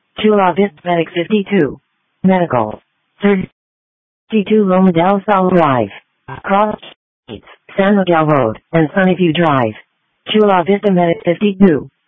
Chula Vista Medic 52. Medical. 32 Loma del Sol Drive. Cross Streets, San Miguel Road, and Sunnyview Drive. Chula Vista Medic 52.